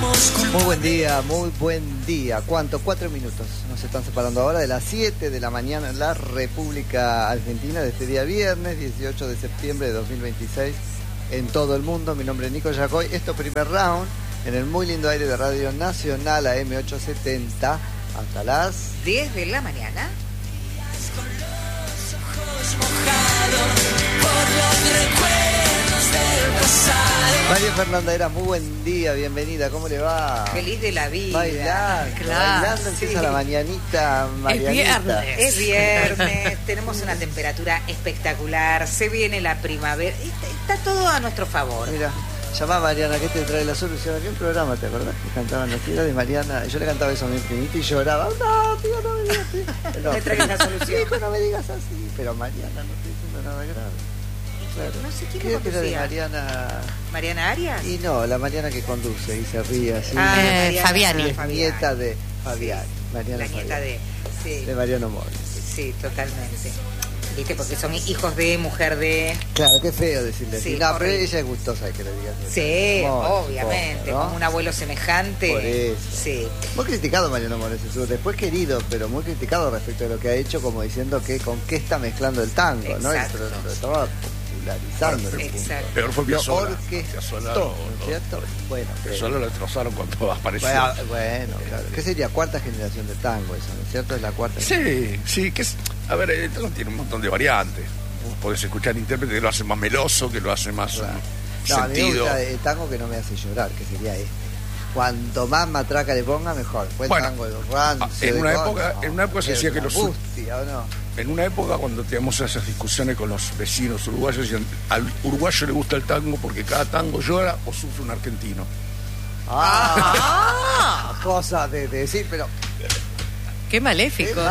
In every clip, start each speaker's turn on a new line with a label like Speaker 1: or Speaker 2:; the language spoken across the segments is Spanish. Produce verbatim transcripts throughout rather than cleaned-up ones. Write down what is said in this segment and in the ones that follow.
Speaker 1: Muy buen día, muy buen día. ¿Cuánto? Cuatro minutos nos están separando ahora de las siete de la mañana en la República Argentina de este día viernes dieciocho de septiembre de dos mil veintiséis en todo el mundo. Mi nombre es Nico Yacoy. Esto es Primer Round en el muy lindo aire de Radio Nacional A M ochocientos setenta hasta las
Speaker 2: diez de la mañana.
Speaker 3: Con los ojos mojados por los recuerdos del pasado.
Speaker 1: María Fernanda Era, muy buen día, bienvenida, ¿cómo le va?
Speaker 2: Feliz de la vida.
Speaker 1: Bailando,
Speaker 2: claro,
Speaker 1: bailando empieza
Speaker 2: sí.
Speaker 1: la mañanita, Marianita.
Speaker 4: Es viernes.
Speaker 2: Es viernes, tenemos una temperatura espectacular, se viene la primavera, está, está todo a nuestro favor.
Speaker 1: Mira, llamá a Mariana, que te trae la solución. Había un programa, ¿te acordás? Que cantaban las tiras de Mariana. Yo le cantaba eso a mi primita y lloraba. No, tío, no me digas así. No,
Speaker 2: Me traigas la solución.
Speaker 1: Hijo, no me digas así. Pero Mariana, no estoy diciendo nada grave. Claro.
Speaker 2: No sé quién
Speaker 1: Creo
Speaker 2: lo
Speaker 1: que era de
Speaker 2: conducía.
Speaker 1: Mariana.
Speaker 2: ¿Mariana Arias?
Speaker 1: Y no, la Mariana que conduce y se ríe así.
Speaker 2: Ah,
Speaker 4: Eh,
Speaker 2: Mariana
Speaker 4: Fabiani.
Speaker 1: Y es nieta de Fabiani. Mariana
Speaker 2: La nieta
Speaker 1: Fabiani.
Speaker 2: de... Sí,
Speaker 1: De Mariano Mori.
Speaker 2: sí, totalmente. Viste, porque son hijos de, mujer de...
Speaker 1: Claro, qué feo decirle
Speaker 2: Sí,
Speaker 1: así. No, pero
Speaker 2: horrible.
Speaker 1: ella es gustosa de que le digas eso.
Speaker 2: Sí,
Speaker 1: Mori,
Speaker 2: obviamente,
Speaker 1: ¿no?
Speaker 2: como un abuelo semejante.
Speaker 1: Por eso.
Speaker 2: Sí.
Speaker 1: Muy criticado Mariano Mores, después querido, pero muy criticado respecto a lo que ha hecho, como diciendo que con qué está mezclando el tango, ¿no?
Speaker 2: Exacto.
Speaker 1: Pero lo estaba popularizando el punto.
Speaker 2: Exacto.
Speaker 5: Peor fue
Speaker 1: Lo
Speaker 5: Piazzolla.
Speaker 1: orquestó,
Speaker 5: Piazzolla
Speaker 1: ¿no
Speaker 5: lo-
Speaker 1: es cierto? Bueno, pero-
Speaker 5: Piazzolla lo destrozaron cuando apareció.
Speaker 1: bueno, bueno, claro. ¿Qué sería? Cuarta generación del tango eso, ¿no es cierto? Es la cuarta.
Speaker 5: Sí, sí, que es... A ver, el tango tiene un montón de variantes. Vos podés escuchar intérpretes que lo hacen más meloso, que lo hacen más
Speaker 1: Claro.
Speaker 5: um,
Speaker 1: No, a mí me
Speaker 5: sentido.
Speaker 1: gusta el tango que no me hace llorar, que sería este. Cuanto más matraca le ponga, mejor. Después
Speaker 5: Bueno,
Speaker 1: el tango de rancio,
Speaker 5: en
Speaker 1: de
Speaker 5: una
Speaker 1: todo,
Speaker 5: época-
Speaker 1: no,
Speaker 5: en una época se
Speaker 1: es
Speaker 5: decía que
Speaker 1: una
Speaker 5: los-
Speaker 1: angustia, ¿o no?
Speaker 5: En una época cuando teníamos esas discusiones con los vecinos uruguayos, decían, al uruguayo le gusta el tango porque cada tango llora o sufre un argentino.
Speaker 1: Ah, cosa de, de decir, pero
Speaker 4: Qué maléficos.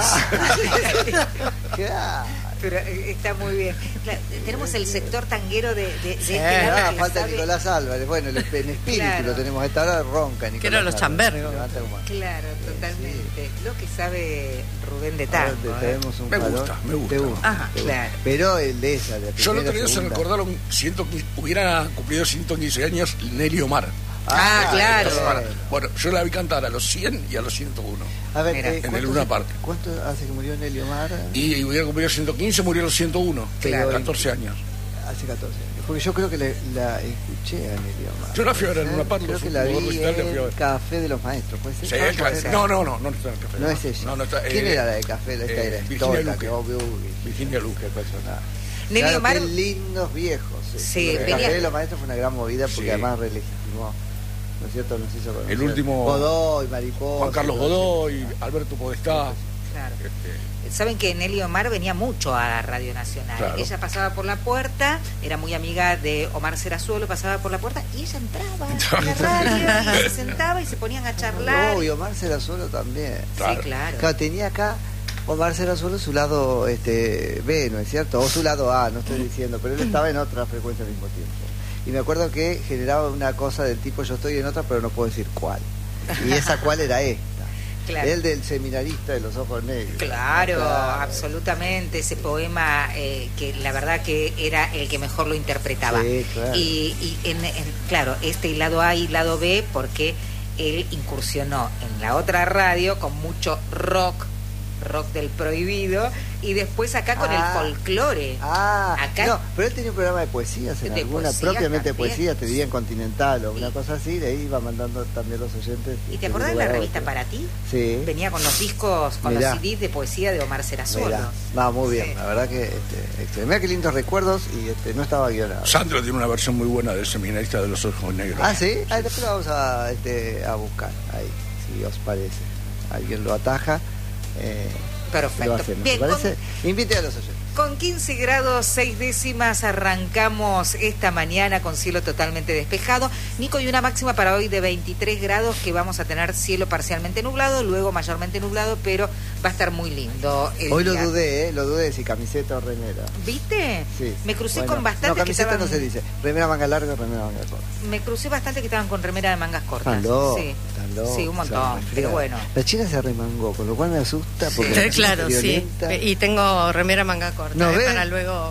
Speaker 1: claro.
Speaker 2: Pero eh, está muy bien. Claro, tenemos el sector tanguero de, de, de
Speaker 1: Sí,
Speaker 2: este lado
Speaker 1: ah,
Speaker 2: que
Speaker 1: falta
Speaker 2: sabe-
Speaker 1: Nicolás Álvarez. Bueno, el, en espíritu
Speaker 2: Claro.
Speaker 1: lo tenemos a esta hora, ronca Nicolás
Speaker 4: Que eran los
Speaker 1: Álvarez.
Speaker 4: chambergos.
Speaker 1: Levanta como-
Speaker 2: Claro, totalmente. Lo que sabe Rubén de
Speaker 1: A ver,
Speaker 2: tango.
Speaker 1: te
Speaker 2: ¿eh?
Speaker 1: tenemos un
Speaker 5: Me
Speaker 1: calor.
Speaker 5: gusta, me gusta.
Speaker 1: Te gusta,
Speaker 2: Ajá,
Speaker 1: te gusta.
Speaker 2: claro.
Speaker 1: Pero el de esa, de la
Speaker 5: Yo el otro
Speaker 1: primera,
Speaker 5: día se
Speaker 1: segunda.
Speaker 5: recordaron, ciento quince hubiera cumplido ciento quince años Nelly Omar.
Speaker 2: Ah, claro.
Speaker 1: bueno.
Speaker 5: Bueno, yo la vi cantar a los cien y a los ciento uno.
Speaker 1: A ver,
Speaker 2: Mira,
Speaker 1: eh,
Speaker 5: en el
Speaker 1: ¿cuánto
Speaker 5: Luna
Speaker 1: hace-
Speaker 5: Park.
Speaker 1: ¿Cuánto hace que murió Nelly Omar?
Speaker 5: Y, y hubiera cumplido ciento quince, murió a los ciento uno.
Speaker 1: Claro.
Speaker 5: catorce años.
Speaker 1: Hace catorce años. Porque yo creo que le- la escuché a Nelly Omar.
Speaker 5: Yo la fui a ver en Luna Park,
Speaker 1: Creo
Speaker 5: los
Speaker 1: que la
Speaker 5: últimos
Speaker 1: vi
Speaker 5: recitales la fui a
Speaker 1: en
Speaker 5: ver.
Speaker 1: Café de los Maestros, ¿puede ser?
Speaker 5: Sí,
Speaker 1: Ah,
Speaker 5: el
Speaker 1: puede
Speaker 5: café.
Speaker 1: ser.
Speaker 5: No, no, no, no está en el café.
Speaker 1: No es ella.
Speaker 5: No, no está,
Speaker 1: ¿Quién
Speaker 5: eh,
Speaker 1: era la de Café? La esta
Speaker 5: eh,
Speaker 1: era
Speaker 5: Virginia
Speaker 1: Tota,
Speaker 5: Luque.
Speaker 1: que obvio, uy,
Speaker 5: Virginia Luque.
Speaker 1: qué personaje.
Speaker 2: Nelly
Speaker 1: Claro,
Speaker 2: Omar-
Speaker 1: qué lindos viejos. Sí,
Speaker 2: Sí,
Speaker 1: el
Speaker 2: venía-
Speaker 1: Café de los Maestros fue una gran movida porque
Speaker 5: Sí.
Speaker 1: además relegitimó, ¿no es cierto? Nos hizo conocer.
Speaker 5: El último-
Speaker 1: Godoy, Mariposa.
Speaker 5: Juan Carlos
Speaker 1: todo eso.
Speaker 5: Godoy, Alberto Podestá.
Speaker 2: Claro.
Speaker 5: Este,
Speaker 2: Saben que Nelly Omar venía mucho a Radio Nacional.
Speaker 5: Claro.
Speaker 2: Ella pasaba por la puerta, era muy amiga de Omar Serazuelo, pasaba por la puerta y ella entraba a la radio y se sentaba y se ponían a charlar.
Speaker 1: No, y Omar Serazuelo también.
Speaker 5: Claro.
Speaker 2: Sí, claro.
Speaker 1: Claro, tenía acá Omar Serazuelo su lado este, B, ¿no es cierto? O su lado A, no estoy diciendo, pero él estaba en otra frecuencia al mismo tiempo. Y me acuerdo que generaba una cosa del tipo, yo estoy en otra, pero no puedo decir cuál. Y esa cuál era esta.
Speaker 2: Claro.
Speaker 1: El del seminarista de los ojos negros.
Speaker 2: Claro,
Speaker 1: Claro.
Speaker 2: absolutamente. Ese poema eh, que la verdad que era el que mejor lo interpretaba.
Speaker 1: Sí, claro.
Speaker 2: Y, y en, en- claro, este lado A y lado B, porque él incursionó en la otra radio con mucho rock, rock del prohibido, y después acá con
Speaker 1: Ah.
Speaker 2: el folclore.
Speaker 1: Ah,
Speaker 2: Acá-
Speaker 1: no, pero él tenía un programa de poesías en
Speaker 2: De
Speaker 1: alguna,
Speaker 2: poesía
Speaker 1: propiamente de
Speaker 2: también.
Speaker 1: poesía, te diría en Continental o una
Speaker 2: Y-
Speaker 1: cosa así, de ahí iba mandando también los oyentes.
Speaker 2: ¿Y te
Speaker 1: de un
Speaker 2: acordás de
Speaker 1: lugar
Speaker 2: la
Speaker 1: a
Speaker 2: revista
Speaker 1: otro.
Speaker 2: Para Ti?
Speaker 1: Sí.
Speaker 2: Venía con los discos, con
Speaker 1: Mirá.
Speaker 2: los C Ds de poesía de Omar Serazuelo.
Speaker 1: Mirá, va muy bien,
Speaker 2: Sí.
Speaker 1: la verdad que este, excelente. Mirá qué lindos recuerdos y este, no estaba guionado.
Speaker 5: Sandro tiene una versión muy buena del seminarista de los ojos negros.
Speaker 1: Ah, sí, ah, después lo vamos a, este, a buscar ahí, si os parece. Alguien lo ataja. Eh,
Speaker 2: Perfecto.
Speaker 1: Lo hacemos,
Speaker 2: Bien,
Speaker 1: ¿te parece? Invite a los oyentes.
Speaker 2: Con quince grados seis décimas arrancamos esta mañana con cielo totalmente despejado. Nico, y una máxima para hoy de veintitrés grados, que vamos a tener cielo parcialmente nublado, luego mayormente nublado, pero va a estar muy lindo el
Speaker 1: Hoy lo
Speaker 2: día.
Speaker 1: dudé, ¿eh? Lo dudé si camiseta o remera.
Speaker 2: ¿Viste?
Speaker 1: Sí.
Speaker 2: Me crucé
Speaker 1: Bueno,
Speaker 2: con bastante
Speaker 1: No,
Speaker 2: que
Speaker 1: camiseta
Speaker 2: estaban...
Speaker 1: no se dice. Remera manga larga, remera manga corta.
Speaker 2: Me crucé bastante que estaban con remera de mangas cortas.
Speaker 1: Están locos,
Speaker 2: sí.
Speaker 1: están locos,
Speaker 2: Sí, un
Speaker 1: se
Speaker 2: montón,
Speaker 1: resfriaron.
Speaker 2: pero bueno.
Speaker 1: La China se remangó, con lo cual me asusta porque
Speaker 2: Sí.
Speaker 1: la China
Speaker 4: Claro,
Speaker 1: es
Speaker 4: sí.
Speaker 1: violenta.
Speaker 4: Y tengo remera manga corta,
Speaker 1: ¿No
Speaker 4: eh,
Speaker 1: ves?
Speaker 4: para luego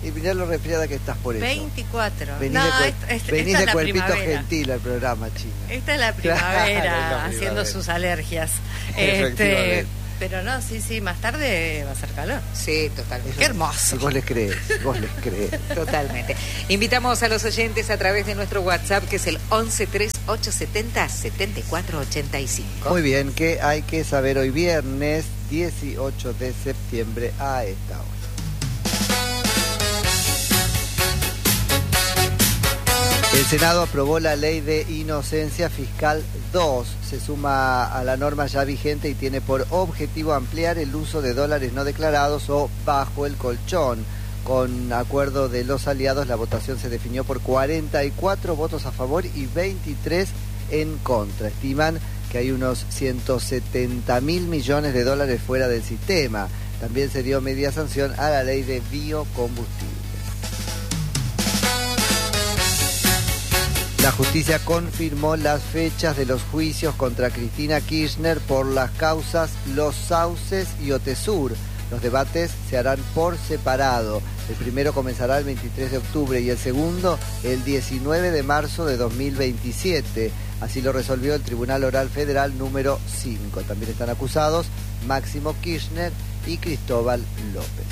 Speaker 1: Y mirá lo resfriada que estás por eso.
Speaker 4: veinticuatro.
Speaker 1: Venís
Speaker 4: no,
Speaker 1: de, cuer-
Speaker 4: esta, esta,
Speaker 1: venís
Speaker 4: esta
Speaker 1: de
Speaker 4: es la
Speaker 1: cuerpito
Speaker 4: primavera.
Speaker 1: gentil al programa, China.
Speaker 4: Esta es la primavera,
Speaker 1: Claro, la
Speaker 4: haciendo
Speaker 1: primavera.
Speaker 4: sus alergias.
Speaker 1: Efectivamente.
Speaker 4: Este, pero no, sí, sí, más tarde va a ser calor.
Speaker 2: Sí, totalmente.
Speaker 4: Qué hermoso.
Speaker 1: Si vos les crees, si vos les crees.
Speaker 2: Totalmente. Invitamos a los oyentes a través de nuestro WhatsApp, que es el once tres ocho setenta setenta y cuatro ochenta y cinco.
Speaker 1: Muy bien, ¿qué hay que saber hoy viernes dieciocho de septiembre a esta hora? El Senado aprobó la ley de inocencia fiscal dos. Se suma a la norma ya vigente y tiene por objetivo ampliar el uso de dólares no declarados o bajo el colchón. Con acuerdo de los aliados, la votación se definió por cuarenta y cuatro votos a favor y veintitrés en contra. Estiman que hay unos ciento setenta mil millones de dólares fuera del sistema. También se dio media sanción a la ley de biocombustibles. La justicia confirmó las fechas de los juicios contra Cristina Kirchner por las causas Los Sauces y Otesur. Los debates se harán por separado. El primero comenzará el veintitrés de octubre y el segundo el diecinueve de marzo de dos mil veintisiete. Así lo resolvió el Tribunal Oral Federal número cinco. También están acusados Máximo Kirchner y Cristóbal López.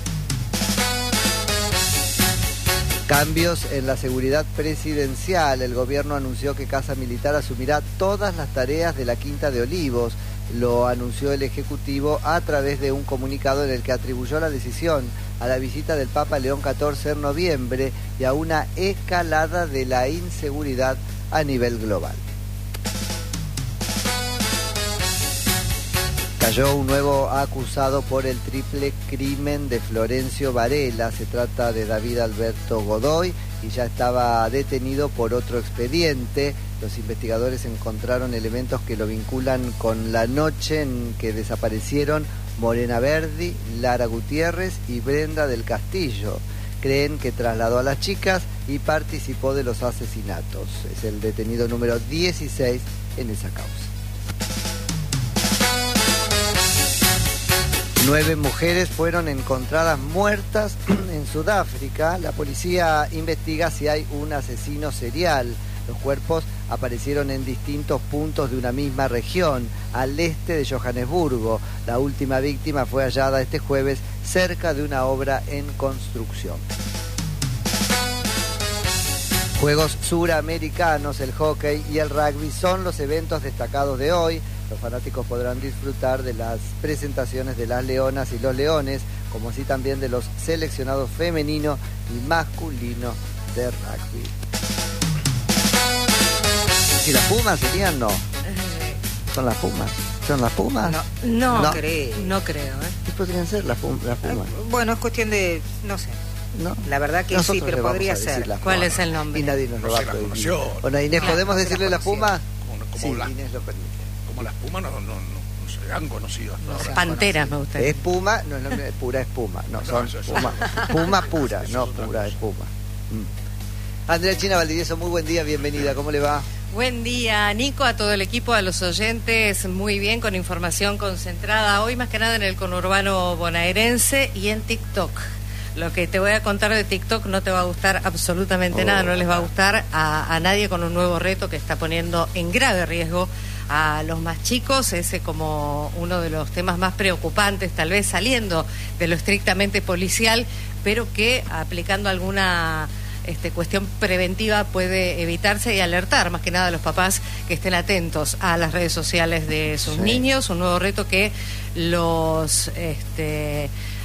Speaker 1: Cambios en la seguridad presidencial. El gobierno anunció que Casa Militar asumirá todas las tareas de la Quinta de Olivos. Lo anunció el Ejecutivo a través de un comunicado en el que atribuyó la decisión a la visita del Papa León catorce en noviembre y a una escalada de la inseguridad a nivel global. Cayó un nuevo acusado por el triple crimen de Florencio Varela. Se trata de David Alberto Godoy y ya estaba detenido por otro expediente. Los investigadores encontraron elementos que lo vinculan con la noche en que desaparecieron Morena Verdi, Lara Gutiérrez y Brenda del Castillo. Creen que trasladó a las chicas y participó de los asesinatos. Es el detenido número dieciséis en esa causa. Nueve mujeres fueron encontradas muertas en Sudáfrica. La policía investiga si hay un asesino serial. Los cuerpos aparecieron en distintos puntos de una misma región, al este de Johannesburgo. La última víctima fue hallada este jueves cerca de una obra en construcción. Juegos suramericanos, el hockey y el rugby son los eventos destacados de hoy. Los fanáticos podrán disfrutar de las presentaciones de las leonas y los leones, como así también de los seleccionados femenino y masculino de rugby. ¿Y las Pumas serían? No. ¿Son las Pumas? ¿Son las Pumas?
Speaker 2: No,
Speaker 4: No,
Speaker 2: no
Speaker 4: no
Speaker 2: creo.
Speaker 4: No creo, ¿eh?
Speaker 1: ¿Qué podrían ser las, pum- las Pumas?
Speaker 2: Bueno, es cuestión de, no sé.
Speaker 1: ¿No?
Speaker 2: La verdad que
Speaker 1: Nosotros
Speaker 2: sí, pero
Speaker 1: le vamos
Speaker 2: podría
Speaker 1: a decir
Speaker 2: ser.
Speaker 1: las
Speaker 4: ¿Cuál
Speaker 1: Pumas.
Speaker 4: es el nombre?
Speaker 1: Y nadie nos
Speaker 5: No
Speaker 1: lo va
Speaker 5: se
Speaker 1: a
Speaker 5: la
Speaker 1: prohibir.
Speaker 5: conoció.
Speaker 1: Bueno, Inés,
Speaker 2: Claro,
Speaker 1: ¿podemos
Speaker 2: no se la
Speaker 1: decirle las
Speaker 2: conocía.
Speaker 1: Pumas?
Speaker 5: Como, como
Speaker 1: Sí,
Speaker 5: la-
Speaker 1: Inés lo permite.
Speaker 5: como las Pumas no, no, no, no se han conocido hasta ahora.
Speaker 4: Panteras me gusta.
Speaker 1: Es puma, no es nombre de pura espuma. No,
Speaker 5: No,
Speaker 1: son
Speaker 5: eso es-
Speaker 1: puma, puma pura,
Speaker 5: eso
Speaker 1: no
Speaker 5: es otra
Speaker 1: pura
Speaker 5: cosa.
Speaker 1: espuma. Mm. Andrea China Valdivieso, muy buen día, bienvenida, ¿cómo le va?
Speaker 4: Buen día, Nico, a todo el equipo, a los oyentes, muy bien, con información concentrada hoy más que nada en el conurbano bonaerense y en TikTok. Lo que te voy a contar de TikTok no te va a gustar absolutamente
Speaker 1: Oh.
Speaker 4: nada, no les va a gustar a, a nadie, con un nuevo reto que está poniendo en grave riesgo a los más chicos. Ese como uno de los temas más preocupantes, tal vez saliendo de lo estrictamente policial, pero que aplicando alguna Este, cuestión preventiva puede evitarse y alertar más que nada a los papás que estén atentos a las redes sociales de sus
Speaker 1: Sí.
Speaker 4: niños. Un nuevo reto que los este,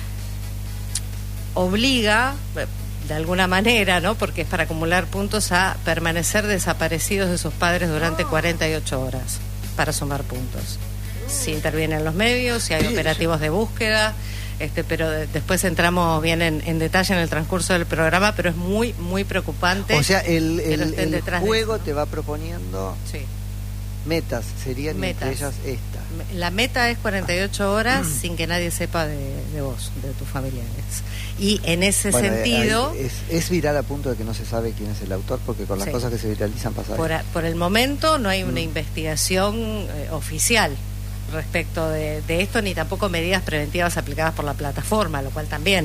Speaker 4: obliga eh, de alguna manera, ¿no? Porque es para acumular puntos, a permanecer desaparecidos de sus padres durante cuarenta y ocho horas para sumar puntos. Si intervienen los medios, si hay
Speaker 1: Sí,
Speaker 4: operativos de búsqueda. Este, pero de- después entramos bien en, en detalle en el transcurso del programa, pero es muy, muy preocupante.
Speaker 1: O sea, el,
Speaker 4: que no
Speaker 1: el,
Speaker 4: estén
Speaker 1: el
Speaker 4: detrás de
Speaker 1: juego
Speaker 4: eso, ¿no?
Speaker 1: te va proponiendo
Speaker 4: Sí.
Speaker 1: metas, serían entre
Speaker 4: Metas.
Speaker 1: ellas esta.
Speaker 4: La meta es cuarenta y ocho horas sin que nadie sepa de, de vos, de tus familiares. Y en ese
Speaker 1: Bueno,
Speaker 4: sentido,
Speaker 1: ahí es, es viral a punto de que no se sabe quién es el autor, porque con las
Speaker 4: Sí.
Speaker 1: cosas que se viralizan pasa
Speaker 4: por,
Speaker 1: eso.
Speaker 4: a- por el momento no hay una
Speaker 1: Mm.
Speaker 4: investigación eh, oficial respecto de, de esto, ni tampoco medidas preventivas aplicadas por la plataforma, lo cual también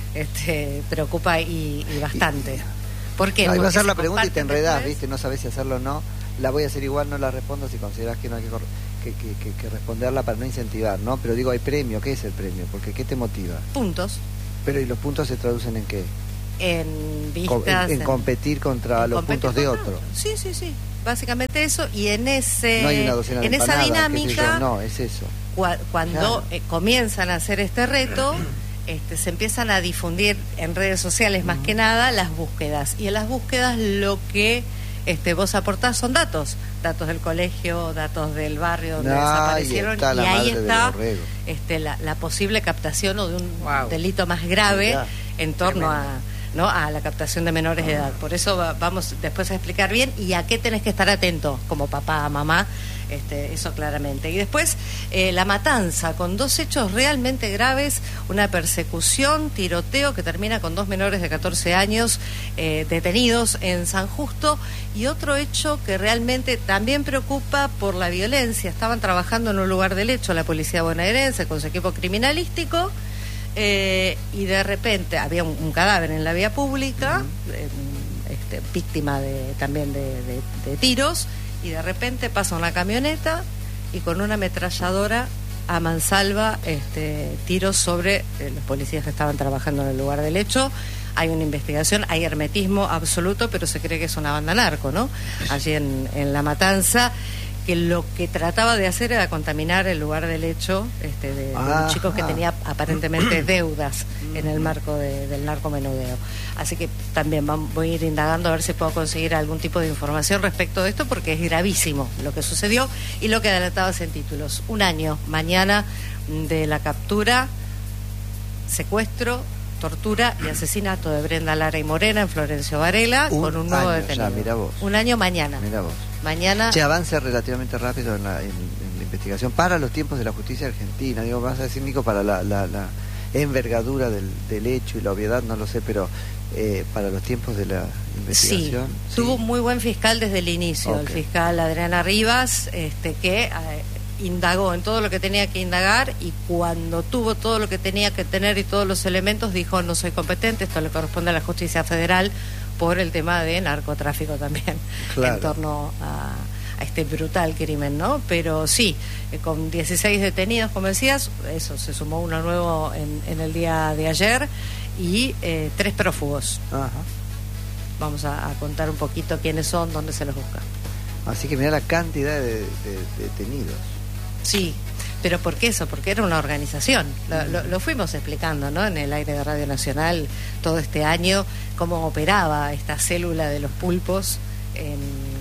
Speaker 4: este, preocupa y, y bastante. ¿Por qué?
Speaker 1: No, iba a hacer
Speaker 4: Porque
Speaker 1: la
Speaker 4: se
Speaker 1: pregunta y te
Speaker 4: comparten
Speaker 1: enredás,
Speaker 4: después.
Speaker 1: ¿viste? No sabés si hacerlo o no. La voy a hacer igual, no la respondo si considerás que no hay que, cor- que, que, que, que responderla para no incentivar, ¿no? Pero digo, hay premio, ¿qué es el premio? Porque ¿qué te motiva?
Speaker 4: Puntos.
Speaker 1: Pero ¿y los puntos se traducen en qué?
Speaker 4: En
Speaker 1: Co-
Speaker 4: vistas.
Speaker 1: en, en competir contra
Speaker 4: en
Speaker 1: los
Speaker 4: competir
Speaker 1: puntos de
Speaker 4: contra
Speaker 1: otro.
Speaker 4: otros. Sí, sí, sí. Básicamente eso. Y en ese
Speaker 1: No hay una docena de
Speaker 4: en esa
Speaker 1: empanadas, qué sé
Speaker 4: dinámica,
Speaker 1: yo, no, es eso.
Speaker 4: cua- cuando
Speaker 1: Claro.
Speaker 4: eh, comienzan a hacer este reto, este, se empiezan a difundir en redes sociales más que nada las búsquedas. Y en las búsquedas lo que este, vos aportás son datos. Datos del colegio, datos del barrio donde
Speaker 1: Ahí
Speaker 4: desaparecieron.
Speaker 1: está la
Speaker 4: y ahí
Speaker 1: madre del
Speaker 4: está
Speaker 1: borrego.
Speaker 4: este, la, la posible captación o de un
Speaker 2: Wow.
Speaker 4: delito más grave
Speaker 1: Mirá.
Speaker 4: en torno a, ¿no? a la captación de menores de edad. Por eso va- vamos después a explicar bien y a qué tenés que estar atento como papá, mamá, este, eso claramente. Y después eh, la matanza con dos hechos realmente graves, una persecución, tiroteo que termina con dos menores de catorce años eh, detenidos en San Justo, y otro hecho que realmente también preocupa por la violencia. Estaban trabajando en un lugar del hecho la policía bonaerense con su equipo criminalístico. Eh, y de repente había un, un cadáver en la vía pública, eh, este, víctima de, también de, de- de tiros, y de repente pasa una camioneta y con una ametralladora a mansalva este, tiros sobre eh, los policías que estaban trabajando en el lugar del hecho. Hay una investigación, hay hermetismo absoluto, pero se cree que es una banda narco, ¿no? Allí en, en La Matanza, que lo que trataba de hacer era contaminar el lugar del hecho este, de, de
Speaker 1: Ajá.
Speaker 4: un chico que tenía aparentemente deudas en el marco de- del narcomenudeo. Así que también vam- voy a ir indagando a ver si puedo conseguir algún tipo de información respecto de esto, porque es gravísimo lo que sucedió y lo que adelantabas en títulos. Un año mañana de la captura, secuestro, tortura y asesinato de Brenda Lara y Morena en Florencio Varela,
Speaker 1: Un
Speaker 4: con un nuevo
Speaker 1: año
Speaker 4: detenido.
Speaker 1: ya, mirá vos.
Speaker 4: Un año mañana.
Speaker 1: Mirá vos.
Speaker 4: Mañana.
Speaker 1: Che, avance relativamente rápido en la, en- en la investigación para los tiempos de la justicia argentina. Digo, vas a decir, Nico, para la, la, la envergadura del, del hecho y la obviedad, no lo sé, pero eh, para los tiempos de la
Speaker 4: Sí,
Speaker 1: investigación.
Speaker 4: tuvo un muy buen fiscal desde el inicio,
Speaker 1: Ok.
Speaker 4: el fiscal Adriana Rivas, este, que eh, indagó en todo lo que tenía que indagar, y cuando tuvo todo lo que tenía que tener y todos los elementos, dijo: no soy competente, esto le corresponde a la justicia federal, por el tema de narcotráfico también,
Speaker 1: Claro.
Speaker 4: en torno a, a este brutal crimen, ¿no? Pero sí, eh, con dieciséis detenidos, como decías, eso, se sumó uno nuevo en, en el día de ayer, y eh, tres prófugos.
Speaker 1: Ajá.
Speaker 4: Vamos a, a contar un poquito quiénes son, dónde se los busca.
Speaker 1: Así que mira la cantidad de, de- de detenidos.
Speaker 4: Sí, pero ¿por qué eso? Porque era una organización. Lo, lo- lo fuimos explicando, ¿no? En el aire de Radio Nacional todo este año, cómo operaba esta célula de los pulpos en,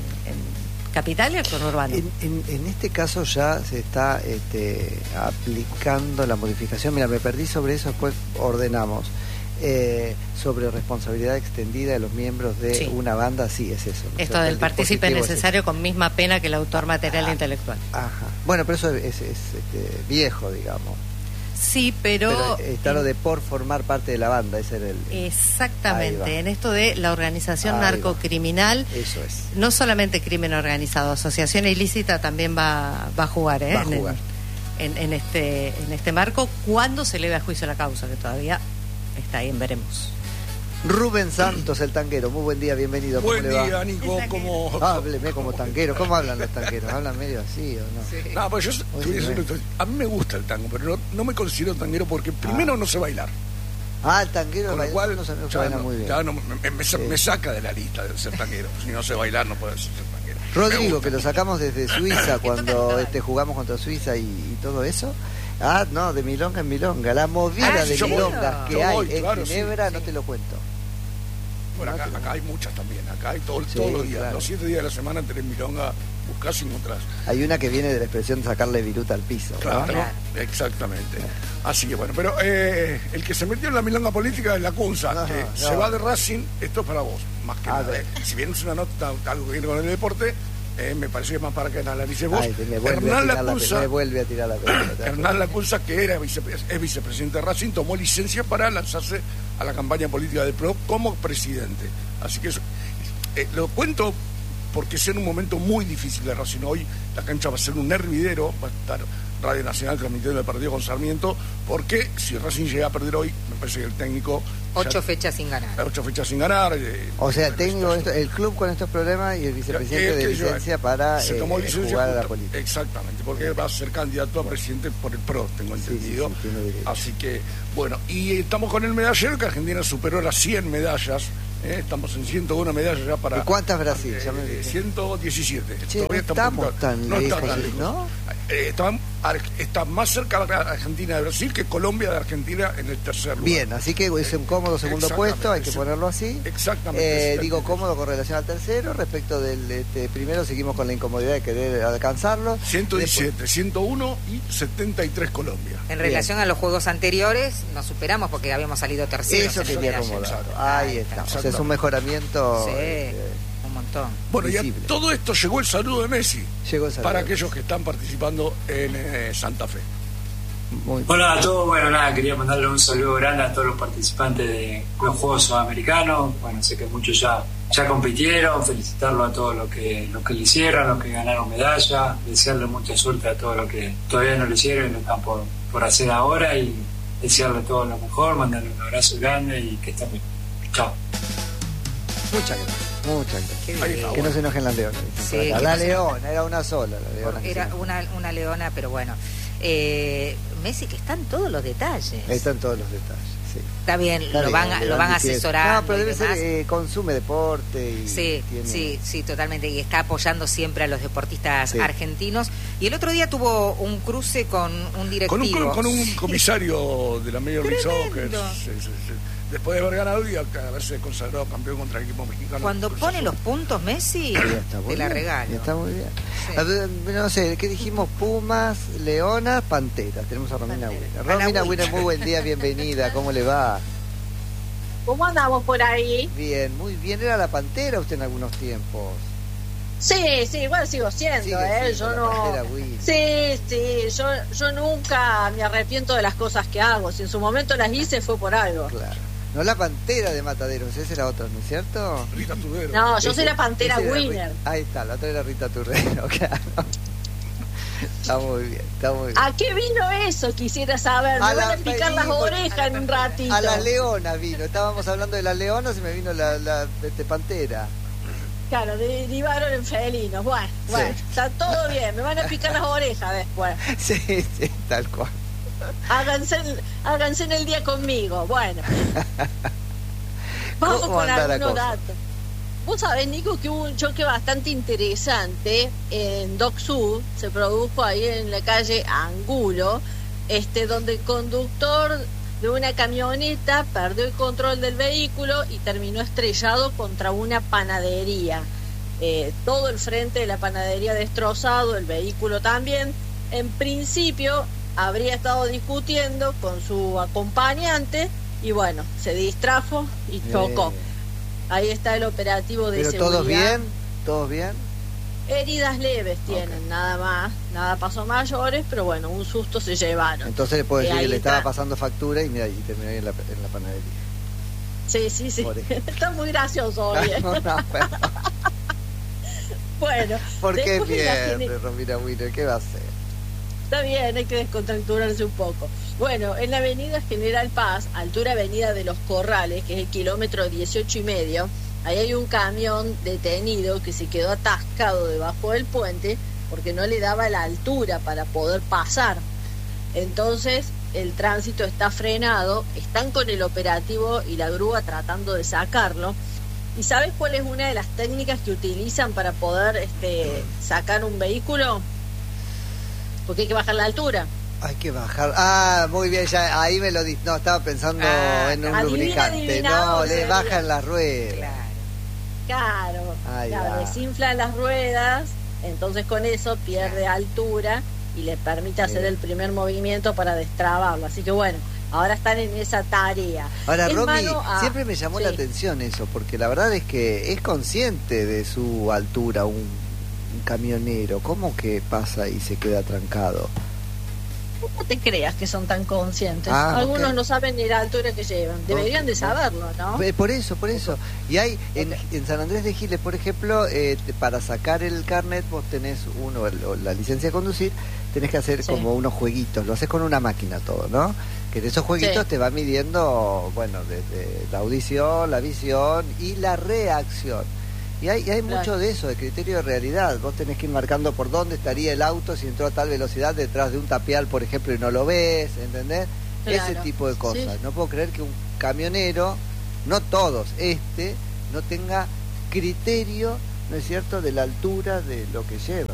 Speaker 4: en Capital y el conurbano.
Speaker 1: En, en, en este caso ya se está este, aplicando la modificación. Mira, me perdí sobre eso, después ordenamos. Eh, sobre responsabilidad extendida de los miembros de
Speaker 4: Sí.
Speaker 1: una banda, sí, es eso. ¿no?
Speaker 4: Esto
Speaker 1: O sea,
Speaker 4: del
Speaker 1: el
Speaker 4: partícipe
Speaker 1: dispositivo es
Speaker 4: necesario con misma pena que el autor material e intelectual.
Speaker 1: ese. Ajá. Bueno, pero eso es, es, es, este, viejo, digamos.
Speaker 4: Sí, pero...
Speaker 1: Pero está lo de por formar parte de la banda, ese era el... Ahí
Speaker 4: Exactamente,
Speaker 1: va.
Speaker 4: en esto de la organización
Speaker 1: Ahí va.
Speaker 4: narcocriminal,
Speaker 1: Eso es.
Speaker 4: no solamente crimen organizado, asociación ilícita también va, va a jugar, ¿eh?
Speaker 1: Va a
Speaker 4: En el-
Speaker 1: jugar.
Speaker 4: En, en este, en este marco, cuando se eleve a juicio la causa, que todavía está ahí en veremos.
Speaker 1: Rubén Santos, el tanquero. Muy buen día, bienvenido. ¿Cómo
Speaker 5: Buen
Speaker 1: le va?
Speaker 5: día, Nico. ¿Cómo?
Speaker 1: Hábleme como tanquero. ¿Cómo hablan los tanqueros? ¿Hablan medio así o no?
Speaker 5: No, pues yo
Speaker 1: Oye,
Speaker 5: te voy a decir
Speaker 1: bueno.
Speaker 5: esto. A mí me gusta el tango, pero no, no me considero tanguero porque primero no sé bailar.
Speaker 1: Ah, el tanquero
Speaker 5: Con lo
Speaker 1: baila-
Speaker 5: cual,
Speaker 1: no sabe- no
Speaker 5: ya
Speaker 1: baila
Speaker 5: no-
Speaker 1: muy bien.
Speaker 5: ya no- me, me-
Speaker 1: Sí.
Speaker 5: me saca de la lista de ser tanguero. Si no sé bailar, no puedo ser tanguero. Me
Speaker 1: Rodrigo,
Speaker 5: gusta.
Speaker 1: que lo sacamos desde Suiza cuando este, jugamos contra Suiza y, y todo eso. Ah, no, de milonga en milonga. La movida
Speaker 5: Ah,
Speaker 1: de
Speaker 5: yo voy,
Speaker 1: milongas que
Speaker 5: yo
Speaker 1: hay
Speaker 5: voy,
Speaker 1: en
Speaker 5: claro, sí,
Speaker 1: Ginebra,
Speaker 5: sí.
Speaker 1: no te lo cuento.
Speaker 5: Bueno, acá,
Speaker 1: No,
Speaker 5: acá hay muchas también. Acá hay todo-
Speaker 1: Sí,
Speaker 5: todos los días.
Speaker 1: claro.
Speaker 5: Los siete días de la semana tenés milonga, buscás y encontrás.
Speaker 1: Hay una que viene de la expresión de sacarle viruta al piso. ¿no?
Speaker 5: Claro,
Speaker 4: Claro.
Speaker 5: exactamente. Así que bueno, pero eh, el que se metió en la milonga política es la Cunza,
Speaker 1: Ajá,
Speaker 5: que
Speaker 1: no.
Speaker 5: se va de Racing, esto es para vos, más que
Speaker 1: A
Speaker 5: nada.
Speaker 1: ver.
Speaker 5: eh. Si bien es una nota, algo que viene con el deporte, eh, me parece que es más para que analices vos.
Speaker 1: Ay, me vuelve, a
Speaker 5: Hernán
Speaker 1: tirar la,
Speaker 5: Lacunza,
Speaker 1: me vuelve a tirar la pelota.
Speaker 5: Hernán Lacunza, que era vice- es vicepresidente de Racing, tomó licencia para lanzarse a la campaña política del P R O como presidente. Así que eso, eh, lo cuento porque es en un momento muy difícil de Racing. Hoy la cancha va a ser un hervidero, va a estar Radio Nacional transmitiendo el partido con Sarmiento, porque si Racing llega a perder hoy, me parece que el técnico...
Speaker 2: Ocho
Speaker 5: ya,
Speaker 2: fechas sin ganar.
Speaker 5: Ocho fechas sin ganar. Eh,
Speaker 1: o sea, técnico, esto, el club con estos problemas y el vicepresidente de licencia yo, para
Speaker 5: se tomó
Speaker 1: eh,
Speaker 5: licencia
Speaker 1: jugar
Speaker 5: justo,
Speaker 1: a la política.
Speaker 5: Exactamente, porque él va a ser candidato a presidente por el P R O, tengo entendido.
Speaker 1: Sí, sí, sí,
Speaker 5: así que, bueno, y estamos con el medallero, que Argentina superó las cien medallas. Eh, estamos en ciento uno medallas ya para...
Speaker 1: ¿Y cuántas Brasil?
Speaker 5: Eh, eh, ciento diecisiete.
Speaker 1: Che, no estamos tan
Speaker 5: no
Speaker 1: lejos,
Speaker 5: está tan lejos.
Speaker 1: ¿no?
Speaker 5: Eh, está, está más cerca de Argentina de Brasil que Colombia de Argentina en el tercer lugar.
Speaker 1: Bien, así que es un cómodo segundo puesto, hay que ponerlo así.
Speaker 5: Exactamente.
Speaker 1: Eh, digo cómodo con relación al tercero. Respecto del este, primero, seguimos con la incomodidad de querer alcanzarlo.
Speaker 5: ciento diecisiete, Después... ciento uno y setenta y tres Colombia.
Speaker 2: En relación Bien. a los juegos anteriores, nos superamos porque habíamos salido terceros.
Speaker 1: Eso quería acomodar. Ahí está. O sea, es un mejoramiento.
Speaker 2: Sí.
Speaker 1: Eh,
Speaker 2: Un montón.
Speaker 5: Bueno, ya todo esto llegó el saludo de Messi.
Speaker 1: Llegó el saludo
Speaker 5: para aquellos que están participando en eh, Santa Fe.
Speaker 6: Muy Hola a todos, bueno, nada, quería mandarle un saludo grande a todos los participantes de los Juegos Sudamericanos. Bueno, sé que muchos ya, ya compitieron, felicitarlos a todos los que, los que lo hicieron, los que ganaron medalla, desearle mucha suerte a todos los que todavía no lo hicieron y lo están por, por hacer ahora, y desearle todo lo mejor, mandarle un abrazo grande y que estén bien. Chao.
Speaker 1: Muchas gracias. Muchas gracias.
Speaker 2: Qué
Speaker 1: que bueno. No se enojen las leonas.
Speaker 2: Sí,
Speaker 1: la leona, era una sola. La leona
Speaker 2: era una, una leona, pero bueno. Eh, Messi, que están todos los detalles.
Speaker 1: Están todos los detalles, sí.
Speaker 2: Está bien,
Speaker 1: Está
Speaker 2: lo,
Speaker 1: bien,
Speaker 2: van, lo van a asesorar.
Speaker 1: No, pero debe ser, eh, consume deporte. Y
Speaker 2: sí,
Speaker 1: tiene...
Speaker 2: sí, sí, totalmente. Y está apoyando siempre a los deportistas
Speaker 1: sí.
Speaker 2: argentinos. Y el otro día tuvo un cruce con un directivo.
Speaker 5: Con un, con un comisario de la Major League Soccer. Sí, sí, sí. Después de haber ganado y haberse consagrado campeón contra el equipo mexicano.
Speaker 2: Cuando pone los puntos Messi, te la regalo.
Speaker 1: Está muy bien. Sí. No sé, ¿qué dijimos? Pumas, leonas, panteras. Tenemos a Romina Wiener. Romina Wiener, muy buen día, bienvenida. ¿Cómo le va?
Speaker 7: ¿Cómo andamos por ahí?
Speaker 1: Bien, muy bien. ¿Era la pantera usted en algunos tiempos?
Speaker 7: Sí, sí, igual sigo siendo, Sigue
Speaker 1: ¿eh?
Speaker 7: Yo no. Sí, sí, yo, yo nunca me arrepiento de las cosas que hago. Si en su momento las hice fue por algo.
Speaker 1: Claro. No la pantera de Mataderos, esa era otra, ¿no es cierto?
Speaker 5: Rita Turrero.
Speaker 7: No, yo soy la pantera Wiener.
Speaker 1: Ahí está, la otra era Rita Turrero, claro. Está muy bien, está muy bien.
Speaker 7: ¿A qué vino eso? Quisiera saber. Me van a picar las orejas en un ratito.
Speaker 1: A la leona vino, estábamos hablando de las leonas y me vino la, la este, pantera.
Speaker 7: Claro, derivaron en felinos. Bueno, sí. Bueno, está todo bien. Me van a picar las orejas después.
Speaker 1: Sí, sí, tal cual.
Speaker 7: Háganse, háganse en el día conmigo. Bueno, vamos con algunos datos. Vos sabés, Nico, que hubo un choque bastante interesante en Dock Sud. Se produjo ahí en la calle Angulo, este, donde el conductor de una camioneta perdió el control del vehículo y terminó estrellado contra una panadería. Eh, todo el frente de la panadería destrozado, el vehículo también. En principio habría estado discutiendo con su acompañante y bueno, se distrajo y chocó. Eh. Ahí está el operativo de
Speaker 1: ¿Pero
Speaker 7: seguridad.
Speaker 1: todos bien? ¿Todos bien?
Speaker 7: Heridas leves tienen, okay. Nada más, nada pasó mayores, pero bueno, un susto se llevaron.
Speaker 1: Entonces le puedo decir
Speaker 7: eh,
Speaker 1: que le
Speaker 7: está.
Speaker 1: estaba pasando factura y mira, y terminó ahí en la, en la panadería.
Speaker 7: Sí, sí, sí. Está muy gracioso hoy. ¿eh?
Speaker 1: No, no, pero...
Speaker 7: Bueno.
Speaker 1: ¿Por qué pierde,
Speaker 7: tiene...
Speaker 1: Romina Wiener? ¿Qué va a hacer?
Speaker 7: Está bien, hay que descontracturarse un poco. Bueno, en la avenida General Paz, altura avenida de los Corrales, que es el kilómetro dieciocho y medio, ahí hay un camión detenido que se quedó atascado debajo del puente porque no le daba la altura para poder pasar. Entonces el tránsito está frenado, están con el operativo y la grúa tratando de sacarlo. ¿Y sabes cuál es una de las técnicas que utilizan para poder este, sacar un vehículo? Porque hay que bajar la altura.
Speaker 1: Hay que bajar. Ah, muy bien, ya ahí me lo di. No, estaba pensando ah, en un adivina, lubricante. No, le bajan las ruedas.
Speaker 7: Claro. Claro,
Speaker 1: Ahí
Speaker 7: claro
Speaker 1: va.
Speaker 7: Desinflan las ruedas, entonces con eso pierde altura y le permite hacer el primer movimiento para destrabarlo. Así que bueno, ahora están en esa tarea.
Speaker 1: Ahora, Romy, a... siempre me llamó sí. la atención eso, porque la verdad es que es consciente de su altura un, un camionero. ¿Cómo que pasa y se queda trancado?
Speaker 7: No te creas que son tan conscientes.
Speaker 1: Ah,
Speaker 7: Algunos
Speaker 1: okay.
Speaker 7: no saben ni la altura que llevan. Deberían de saberlo, ¿no?
Speaker 1: Por eso, por eso. Y hay, en,
Speaker 7: Okay.
Speaker 1: en San Andrés de Giles, por ejemplo, eh, te- para sacar el carnet, vos tenés uno, el- o la licencia de conducir, tenés que hacer
Speaker 7: Sí.
Speaker 1: como unos jueguitos. Lo haces con una máquina todo, ¿no? Que de esos jueguitos
Speaker 7: Sí.
Speaker 1: te va midiendo, bueno, desde la audición, la visión y la reacción. Y hay, y hay
Speaker 7: Claro.
Speaker 1: mucho de eso, de criterio de realidad. Vos tenés que ir marcando por dónde estaría el auto si entró a tal velocidad detrás de un tapial, por ejemplo, y no lo ves, ¿entendés?
Speaker 7: Claro.
Speaker 1: Ese tipo de cosas.
Speaker 7: Sí.
Speaker 1: No puedo creer que un camionero, no todos, este, no tenga criterio, ¿no es cierto?, de la altura de lo que lleva.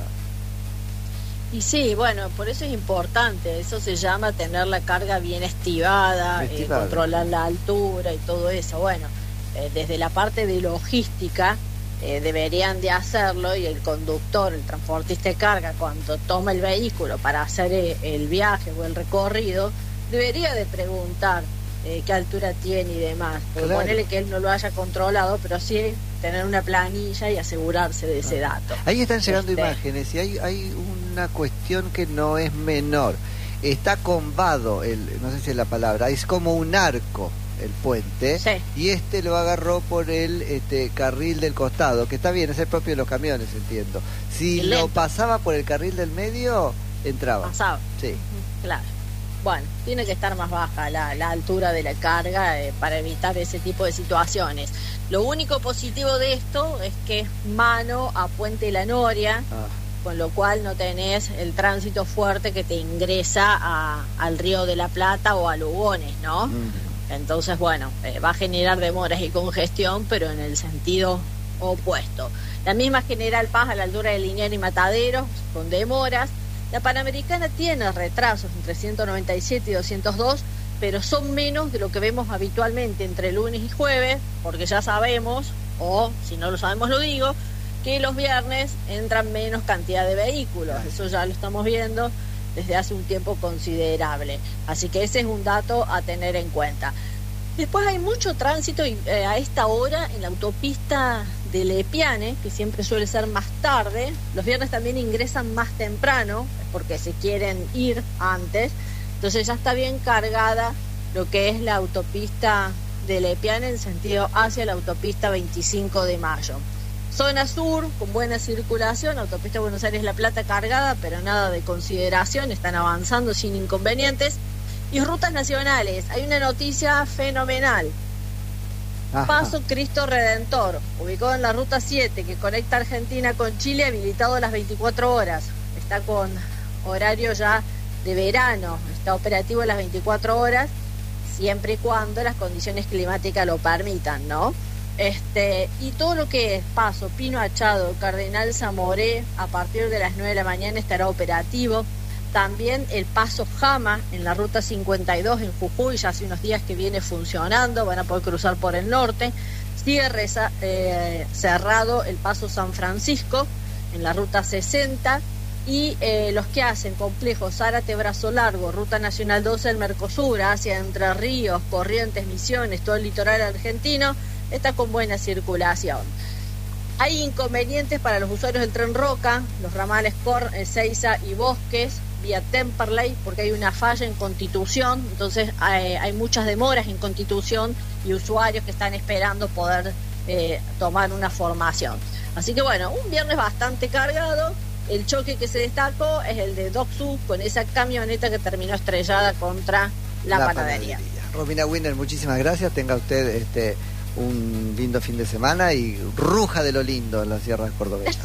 Speaker 7: Y sí, bueno, por eso es importante. Eso se llama tener la carga bien estivada, eh,
Speaker 1: Estivada.
Speaker 7: controlar la altura y todo eso. Bueno, eh, desde la parte de logística eh, deberían de hacerlo, y el conductor, el transportista de carga, cuando toma el vehículo para hacer eh, el viaje o el recorrido, debería de preguntar eh, qué altura tiene y demás. Porque
Speaker 1: Claro.
Speaker 7: ponerle que él no lo haya controlado, pero sí tener una planilla y asegurarse de ese dato.
Speaker 1: Ahí están llegando
Speaker 7: Este.
Speaker 1: imágenes y hay, hay una cuestión que no es menor. Está combado, el, no sé si es la palabra, es como un arco el puente,
Speaker 7: Sí.
Speaker 1: y este lo agarró por el este carril del costado, que está bien, es el propio de los camiones, entiendo. Si
Speaker 7: El
Speaker 1: lo
Speaker 7: lento.
Speaker 1: pasaba por el carril del medio, entraba.
Speaker 7: Pasaba.
Speaker 1: Sí.
Speaker 7: Claro. Bueno, tiene que estar más baja la, la altura de la carga eh, para evitar ese tipo de situaciones. Lo único positivo de esto es que es mano a Puente La Noria,
Speaker 1: Ah,
Speaker 7: con lo cual no tenés el tránsito fuerte que te ingresa a- al Río de la Plata o a Lugones, ¿no?
Speaker 1: mm.
Speaker 7: Entonces, bueno, eh, va a generar demoras y congestión, pero en el sentido opuesto. La misma General Paz a la altura de Liniers y Mataderos, con demoras. La Panamericana tiene retrasos entre ciento noventa y siete y doscientos dos, pero son menos de lo que vemos habitualmente entre lunes y jueves, porque ya sabemos, o si no lo sabemos lo digo, que los viernes entran menos cantidad de vehículos. Eso ya lo estamos viendo desde hace un tiempo considerable. Así que ese es un dato a tener en cuenta. Después hay mucho tránsito y, eh, a esta hora en la autopista de Lepiane, que siempre suele ser más tarde. Los viernes también ingresan más temprano, porque se quieren ir antes. Entonces ya está bien cargada lo que es la autopista de Lepiane en sentido hacia la autopista veinticinco de mayo. Zona sur, con buena circulación, autopista Buenos Aires-La Plata cargada, pero nada de consideración, están avanzando sin inconvenientes. Y rutas nacionales, hay una noticia fenomenal.
Speaker 1: Ajá.
Speaker 7: Paso Cristo Redentor, ubicado en la ruta siete, que conecta Argentina con Chile, habilitado a las veinticuatro horas. Está con horario ya de verano, está operativo a las veinticuatro horas, siempre y cuando las condiciones climáticas lo permitan, ¿no? Este, y todo lo que es Paso Pino Achado, Cardenal Zamoré, a partir de las nueve de la mañana estará operativo. También el Paso Jama en la ruta cincuenta y dos en Jujuy, ya hace unos días que viene funcionando, van a poder cruzar por el norte. Sigue reza, eh, cerrado el Paso San Francisco en la ruta sesenta. Y eh, los que hacen complejo Zárate Brazo Largo, Ruta Nacional doce del Mercosur, hacia Entre Ríos, Corrientes, Misiones, todo el litoral argentino, está con buena circulación. Hay inconvenientes para los usuarios del Tren Roca, los ramales Cor, Ezeiza y Bosques, vía Temperley, porque hay una falla en Constitución, entonces hay, hay muchas demoras en Constitución y usuarios que están esperando poder eh, tomar una formación. Así que bueno, un viernes bastante cargado. El choque que se destacó es el de Doxu con esa camioneta que terminó estrellada contra la,
Speaker 1: La
Speaker 7: panadería.
Speaker 1: panadería. Romina Winner, muchísimas gracias. Tenga usted este un lindo fin de semana y ruja de lo lindo en las sierras cordobesas.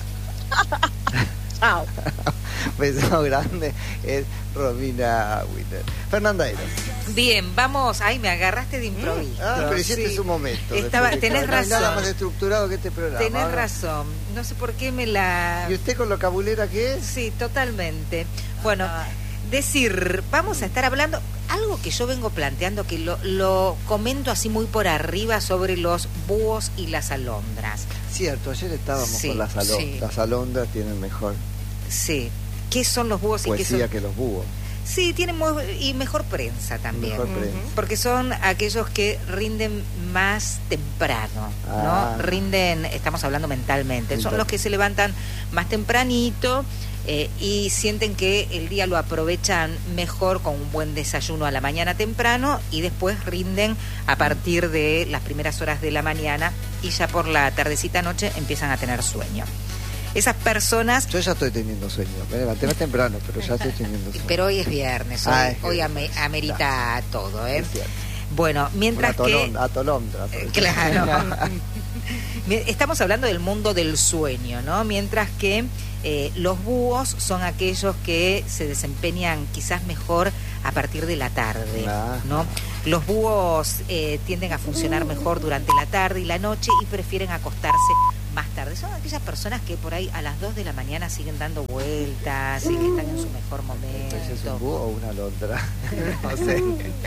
Speaker 7: Chao.
Speaker 1: Beso grande. Es Romina Winner. Fernanda Eros.
Speaker 2: Bien, vamos. Ay, me agarraste de improviso.
Speaker 1: Ah, pero hiciste
Speaker 2: Sí.
Speaker 1: su momento. de
Speaker 2: Estaba,
Speaker 1: publicar.
Speaker 2: tenés
Speaker 1: No hay nada
Speaker 2: razón.
Speaker 1: más estructurado que este programa.
Speaker 2: Tenés
Speaker 1: ¿no?
Speaker 2: razón. No sé por qué me la...
Speaker 1: ¿Y usted con lo cabulera que es?
Speaker 2: Sí, totalmente. Bueno, decir, vamos a estar hablando algo que yo vengo planteando, que lo, lo comento así muy por arriba sobre los búhos y las alondras.
Speaker 1: Cierto, ayer estábamos
Speaker 2: Sí,
Speaker 1: con las alondras.
Speaker 2: sí.
Speaker 1: Las alondras tienen mejor
Speaker 2: Sí. ¿Qué son los búhos y qué
Speaker 1: poesía
Speaker 2: son?
Speaker 1: que los búhos.
Speaker 2: Sí, tienen muy, y mejor prensa también.
Speaker 1: Mejor prensa.
Speaker 2: Porque son aquellos que rinden más temprano,
Speaker 1: Ah.
Speaker 2: ¿no? Rinden, estamos hablando mentalmente, son
Speaker 1: Mental.
Speaker 2: los que se levantan más tempranito eh, y sienten que el día lo aprovechan mejor con un buen desayuno a la mañana temprano y después rinden a partir de las primeras horas de la mañana y ya por la tardecita noche empiezan a tener sueño. Esas personas...
Speaker 1: Yo ya estoy teniendo sueño, me levanté más temprano, pero ya estoy teniendo sueño.
Speaker 2: Pero hoy es viernes, hoy,
Speaker 1: ah, es
Speaker 2: hoy
Speaker 1: viernes.
Speaker 2: ame, amerita
Speaker 1: Está.
Speaker 2: todo, ¿eh?
Speaker 1: Es cierto.
Speaker 2: Bueno, mientras
Speaker 1: atolón,
Speaker 2: que...
Speaker 1: Atolondra.
Speaker 2: Eh, claro. Estamos hablando del mundo del sueño, ¿no? Mientras que eh, los búhos son aquellos que se desempeñan quizás mejor a partir de la tarde,
Speaker 1: Ah.
Speaker 2: ¿no? Los búhos eh, tienden a funcionar mejor durante la tarde y la noche y prefieren acostarse más tarde. Son aquellas personas que por ahí a las dos de la mañana siguen dando vueltas y que están en su mejor momento.
Speaker 1: ¿Es un búho o una alondra? No sé.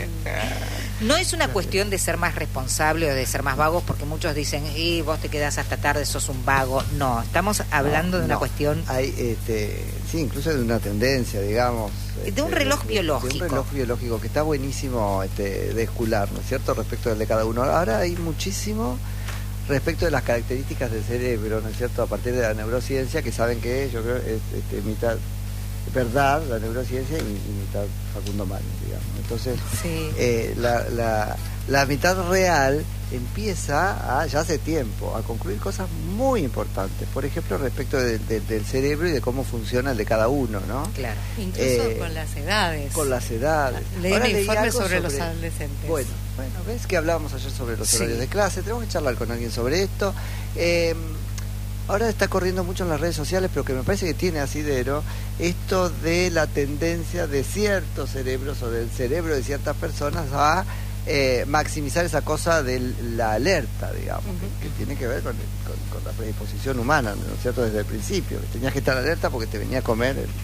Speaker 2: No es una cuestión de ser más responsable o de ser más vagos, porque muchos dicen, y vos te quedás hasta tarde, sos un vago. No, estamos hablando
Speaker 1: No,
Speaker 2: de una
Speaker 1: no.
Speaker 2: cuestión...
Speaker 1: Hay, este, sí, incluso de una tendencia, digamos.
Speaker 2: De un reloj
Speaker 1: de,
Speaker 2: biológico.
Speaker 1: De un reloj biológico que está buenísimo este, de escular, ¿no es cierto? Respecto del de cada uno. Ahora hay muchísimo respecto de las características del cerebro, ¿no es cierto? A partir de la neurociencia, que saben que yo creo es este, mitad verdad la neurociencia y, y mitad Facundo Manes, digamos. Entonces,
Speaker 2: Sí.
Speaker 1: eh, la, la, la mitad real empieza a, ya hace tiempo, a concluir cosas muy importantes. Por ejemplo, respecto de, de, del cerebro y de cómo funciona el de cada uno, ¿no?
Speaker 2: Claro.
Speaker 4: Incluso
Speaker 1: Eh,
Speaker 4: con las edades.
Speaker 1: Con las edades.
Speaker 4: Leí
Speaker 1: Ahora
Speaker 4: un
Speaker 1: leí
Speaker 4: informe
Speaker 1: algo
Speaker 4: sobre, los adolescentes.
Speaker 1: Bueno, bueno, ves que hablábamos ayer sobre los
Speaker 2: Sí.
Speaker 1: horarios de clase, tenemos que charlar con alguien sobre esto. Eh, ahora está corriendo mucho en las redes sociales, pero que me parece que tiene asidero, esto de la tendencia de ciertos cerebros o del cerebro de ciertas personas a eh, maximizar esa cosa de la alerta, digamos,
Speaker 4: Uh-huh.
Speaker 1: que, que tiene que ver con, con, con la predisposición humana, ¿no es cierto? Desde el principio, que tenías que estar alerta porque te venía a comer el,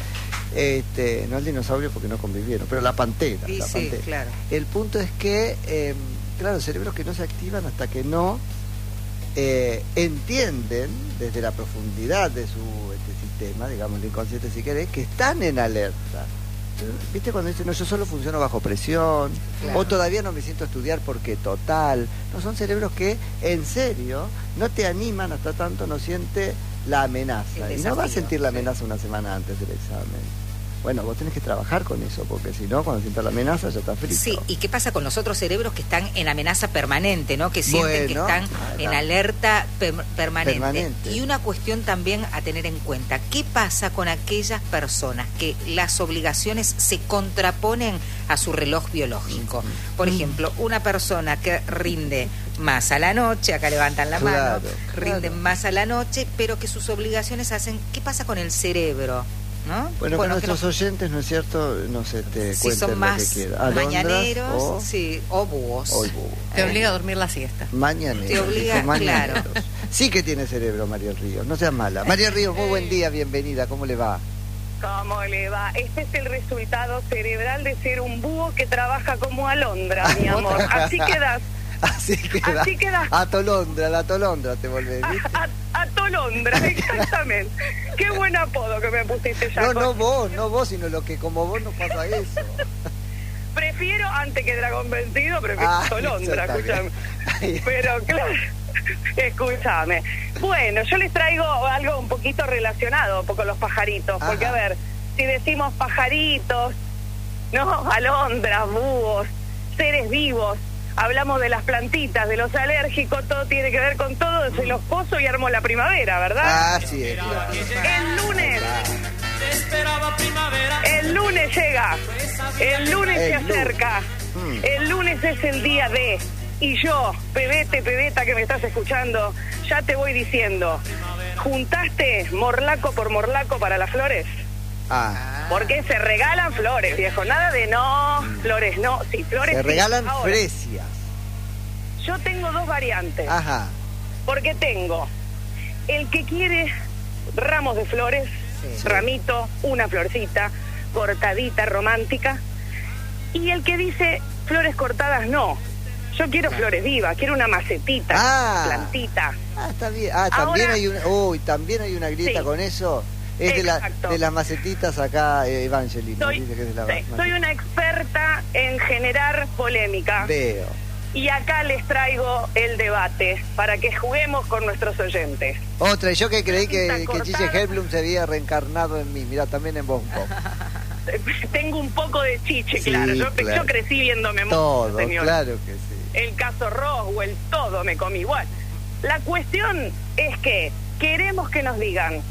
Speaker 1: este, no el dinosaurio porque no convivieron, pero la pantera.
Speaker 2: Sí,
Speaker 1: la
Speaker 2: sí,
Speaker 1: pantera.
Speaker 2: claro.
Speaker 1: El punto es que, eh, claro, cerebros que no se activan hasta que no eh, entienden desde la profundidad de su este, sistema, digamos, el inconsciente si querés, que están en alerta. ¿Viste cuando dicen, no, yo solo funciono bajo presión?
Speaker 2: Claro.
Speaker 1: O todavía no me siento a estudiar porque total. No, son cerebros que, en serio, no te animan hasta tanto no siente la amenaza.
Speaker 2: El
Speaker 1: Y no va a
Speaker 2: desafío,
Speaker 1: sentir la
Speaker 2: sí.
Speaker 1: amenaza una semana antes del examen. Bueno, vos tenés que trabajar con eso, porque si no, cuando sientas la amenaza ya está frito.
Speaker 2: Sí, ¿y qué pasa con los otros cerebros que están en amenaza permanente, ¿no? Que sienten que
Speaker 1: Bueno,
Speaker 2: están
Speaker 1: ah,
Speaker 2: en
Speaker 1: no.
Speaker 2: alerta per- permanente.
Speaker 1: Permanente.
Speaker 2: Y una cuestión también a tener en cuenta, ¿qué pasa con aquellas personas que las obligaciones se contraponen a su reloj biológico? Por ejemplo, una persona que rinde más a la noche, acá levantan la
Speaker 1: Claro,
Speaker 2: mano,
Speaker 1: claro.
Speaker 2: rinden más a la noche, pero que sus obligaciones hacen, ¿qué pasa con el cerebro? ¿No?
Speaker 1: Bueno, que
Speaker 2: que
Speaker 1: nuestros
Speaker 2: no-
Speaker 1: oyentes, ¿no es cierto? No sé, te
Speaker 2: si
Speaker 1: cuenten
Speaker 2: son
Speaker 1: lo
Speaker 2: más
Speaker 1: que quieran. Alondras
Speaker 2: mañaneros,
Speaker 1: o,
Speaker 2: sí, o búhos.
Speaker 1: o el búho.
Speaker 4: Te
Speaker 1: Eh,
Speaker 4: obliga a dormir la siesta.
Speaker 1: Mañaneros.
Speaker 2: Te obliga,
Speaker 1: dijo, mañaneros.
Speaker 2: claro.
Speaker 1: Sí que tiene cerebro, María Ríos. No seas mala. María Ríos, muy buen día, bienvenida. ¿Cómo le va?
Speaker 8: ¿Cómo le va? Este es el resultado cerebral de ser un búho que trabaja como alondra, mi amor. Así quedas.
Speaker 1: Así queda.
Speaker 8: Así queda.
Speaker 1: Atolondra, la atolondra te volvés, ¿viste?
Speaker 8: A, a, atolondra, exactamente. Qué buen apodo que me pusiste ya.
Speaker 1: No, no vos, no vos, sino lo que como vos nos pasa eso.
Speaker 8: Prefiero, antes que dragón vencido, prefiero
Speaker 1: Ah,
Speaker 8: atolondra,
Speaker 1: eso está
Speaker 8: escúchame.
Speaker 1: bien.
Speaker 8: Pero claro, escúchame. Bueno, yo les traigo algo un poquito relacionado con los pajaritos, porque
Speaker 1: Ajá.
Speaker 8: a ver, si decimos pajaritos, no, alondras, búhos, seres vivos, hablamos de las plantitas, de los alérgicos, todo tiene que ver con todo, se los pozo y armo la primavera, ¿verdad?
Speaker 1: Ah, sí, es.
Speaker 8: El lunes, el lunes llega, el lunes
Speaker 1: El
Speaker 8: se
Speaker 1: lunes.
Speaker 8: acerca,
Speaker 1: Mm.
Speaker 8: el lunes es el día de, y yo, pebete, pebeta que me estás escuchando, ya te voy diciendo, ¿juntaste morlaco por morlaco para las flores?
Speaker 1: Ah,
Speaker 8: Porque se regalan flores, viejo, nada de no, flores no, sí, flores
Speaker 1: se
Speaker 8: sí.
Speaker 1: regalan
Speaker 8: Ahora,
Speaker 1: fresias.
Speaker 8: yo tengo dos variantes,
Speaker 1: Ajá.
Speaker 8: porque tengo el que quiere ramos de flores,
Speaker 1: Sí.
Speaker 8: ramito, una florcita, cortadita, romántica, y el que dice flores cortadas no, yo quiero flores vivas, quiero una macetita,
Speaker 1: Ah.
Speaker 8: plantita.
Speaker 1: Ah, está bien. Ah, también
Speaker 8: Ahora-
Speaker 1: hay una, uy, también hay una grieta
Speaker 8: Sí.
Speaker 1: con eso. Es de, la,
Speaker 8: Exacto.
Speaker 1: de las macetitas acá, eh, Evangeline.
Speaker 8: Soy,
Speaker 1: dice que es de la
Speaker 8: sí,
Speaker 1: macetita.
Speaker 8: soy una experta en generar polémica.
Speaker 1: Veo.
Speaker 8: Y acá les traigo el debate para que juguemos con nuestros oyentes.
Speaker 1: Otra, y yo que creí que, que Chiche
Speaker 8: cortada.
Speaker 1: Hellblum se había reencarnado en mí. Mirá, también en vos un poco.
Speaker 8: Tengo un poco de chiche,
Speaker 1: Sí,
Speaker 8: claro. Yo,
Speaker 1: claro.
Speaker 8: yo crecí viéndome
Speaker 1: Todo,
Speaker 8: mucho, señor.
Speaker 1: claro que sí.
Speaker 8: El caso Roswell, todo me comí igual. La cuestión es que queremos que nos digan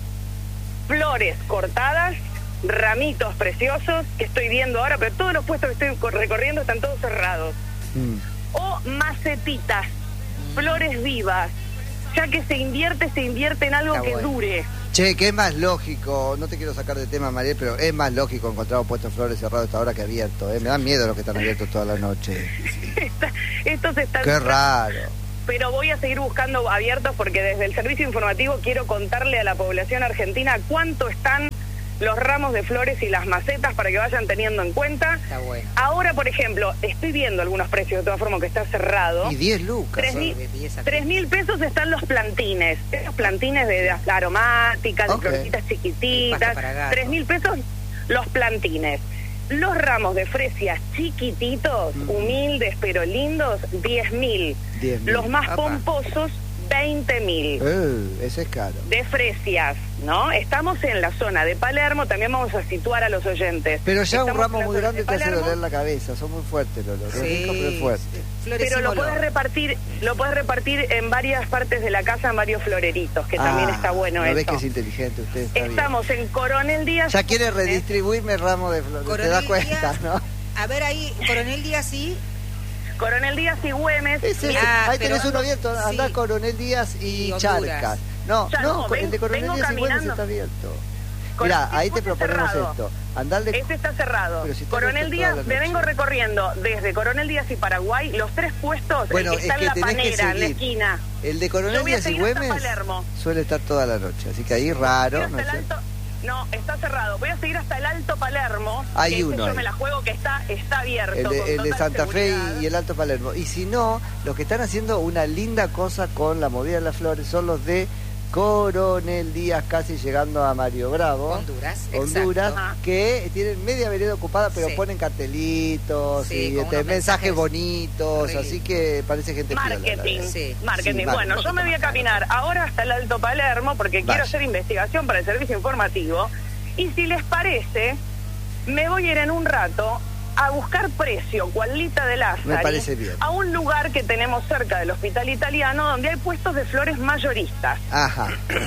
Speaker 8: flores cortadas, ramitos preciosos, que estoy viendo ahora, pero todos los puestos que estoy recorriendo están todos cerrados.
Speaker 1: Mm.
Speaker 8: O macetitas, flores vivas, ya que se invierte, se invierte en algo
Speaker 1: Está
Speaker 8: que
Speaker 1: bueno.
Speaker 8: dure.
Speaker 1: Che, que es más lógico, no te quiero sacar de tema, Mariel, pero es más lógico encontrar un puesto de flores cerrado a esta hora que abierto, ¿eh? Me dan miedo los que están abiertos toda la noche.
Speaker 8: Esta- Estos están...
Speaker 1: Qué raro.
Speaker 8: Pero voy a seguir buscando abiertos porque desde el servicio informativo quiero contarle a la población argentina cuánto están los ramos de flores y las macetas para que vayan teniendo en cuenta.
Speaker 2: Está bueno.
Speaker 8: Ahora, por ejemplo, estoy viendo algunos precios de todas formas que está cerrado.
Speaker 1: Y diez lucas.
Speaker 8: Tres
Speaker 1: ¿sabes?
Speaker 8: mil,
Speaker 2: de diez a
Speaker 8: tres mil pesos están los plantines. Esos plantines de, de aromáticas, de
Speaker 1: Ok.
Speaker 8: florecitas
Speaker 2: Pasto
Speaker 8: chiquititas.
Speaker 2: para gato.
Speaker 8: Tres mil pesos los plantines. Los ramos de fresias chiquititos,
Speaker 1: Mm.
Speaker 8: humildes pero lindos, diez mil.
Speaker 1: diez mil.
Speaker 8: Los más
Speaker 2: Apa.
Speaker 8: pomposos, veinte mil.
Speaker 1: Eh, ese es caro.
Speaker 8: De fresias, ¿no? Estamos en la zona de Palermo, también vamos a situar a los oyentes.
Speaker 1: Pero ya un
Speaker 8: Estamos
Speaker 1: ramo
Speaker 8: en la
Speaker 1: muy
Speaker 8: zona
Speaker 1: grande
Speaker 8: de
Speaker 1: te hace
Speaker 8: Palermo,
Speaker 1: doler la cabeza, son muy fuertes los olores.
Speaker 2: Sí,
Speaker 1: Rico, pero es fuerte.
Speaker 2: flores
Speaker 8: Pero
Speaker 2: sin
Speaker 8: lo
Speaker 2: olor.
Speaker 8: puedes repartir, lo puedes repartir en varias partes de la casa, en varios floreritos, que también
Speaker 1: Ah,
Speaker 8: está bueno
Speaker 1: ¿no
Speaker 8: eso.
Speaker 1: ves que es inteligente usted? Está bien.
Speaker 8: Estamos en Coronel Díaz.
Speaker 1: Ya quiere
Speaker 8: ¿eh?
Speaker 1: redistribuirme el ramo de flores, te
Speaker 2: Coronel
Speaker 1: das cuenta,
Speaker 2: Díaz,
Speaker 1: ¿no?
Speaker 2: A ver ahí, Coronel Díaz sí.
Speaker 8: Coronel Díaz y Güemes.
Speaker 1: Ese,
Speaker 2: Ah,
Speaker 1: ahí
Speaker 2: pero
Speaker 1: tenés uno
Speaker 2: ando-
Speaker 1: abierto, andá
Speaker 2: sí.
Speaker 1: Coronel Díaz y,
Speaker 2: Y Honduras.
Speaker 1: Charcas. No,
Speaker 8: Ya
Speaker 1: no,
Speaker 8: no, ven-
Speaker 1: el de Coronel
Speaker 8: vengo
Speaker 1: Díaz y Güemes
Speaker 8: caminando.
Speaker 1: está abierto.
Speaker 8: Con-
Speaker 1: Mirá, ahí
Speaker 8: este
Speaker 1: te proponemos
Speaker 8: cerrado.
Speaker 1: esto. Andale.
Speaker 8: Este está cerrado.
Speaker 1: Pero si está
Speaker 8: Coronel
Speaker 1: abierto
Speaker 8: Díaz,
Speaker 1: toda la
Speaker 8: me
Speaker 1: noche.
Speaker 8: vengo recorriendo desde Coronel Díaz y Paraguay, los tres puestos,
Speaker 1: Bueno,
Speaker 8: el que está
Speaker 1: es
Speaker 8: en la
Speaker 1: que tenés que
Speaker 8: panera, en la
Speaker 1: seguir.
Speaker 8: esquina.
Speaker 1: El de
Speaker 8: Yo
Speaker 1: Coronel
Speaker 8: voy a
Speaker 1: Díaz y
Speaker 8: seguir hasta
Speaker 1: Güemes
Speaker 8: Palermo.
Speaker 1: suele estar toda la noche, así que ahí raro,
Speaker 8: Voy
Speaker 1: ¿no
Speaker 8: hasta
Speaker 1: es
Speaker 8: el
Speaker 1: cierto?
Speaker 8: alto, no, está cerrado. Voy a seguir hasta el Alto Palermo.
Speaker 1: Hay
Speaker 8: que ese
Speaker 1: uno
Speaker 8: yo
Speaker 1: ahí.
Speaker 8: me la juego que está, está abierto.
Speaker 1: El de,
Speaker 8: con
Speaker 1: el de
Speaker 8: total
Speaker 1: Santa Fe
Speaker 8: seguridad.
Speaker 1: y, y el Alto Palermo. Y si no, los que están haciendo una linda cosa con la movida de las flores son los de Coronel Díaz, casi llegando a Mario Bravo.
Speaker 2: Honduras,
Speaker 1: Honduras,
Speaker 2: exacto.
Speaker 8: Ajá.
Speaker 1: que tienen media vereda ocupada, pero
Speaker 2: Sí.
Speaker 1: ponen cartelitos
Speaker 2: Sí,
Speaker 1: y
Speaker 2: con
Speaker 1: este,
Speaker 2: unos
Speaker 1: mensajes
Speaker 2: mensajes
Speaker 1: bonitos,
Speaker 2: re
Speaker 1: así
Speaker 2: lindos.
Speaker 1: que parece gente piola, la
Speaker 8: Marketing,
Speaker 1: verdad.
Speaker 2: Sí.
Speaker 8: marketing.
Speaker 1: Sí,
Speaker 8: bueno,
Speaker 1: marketing.
Speaker 8: yo me voy a caminar ahora hasta el Alto Palermo porque
Speaker 1: Vaya.
Speaker 8: quiero hacer investigación para el servicio informativo. Y si les parece, me voy a ir en un rato a buscar precio, cualita de Lázaro,
Speaker 1: Me parece bien.
Speaker 8: a un lugar que tenemos cerca del Hospital Italiano donde hay puestos de flores mayoristas.
Speaker 1: Ajá.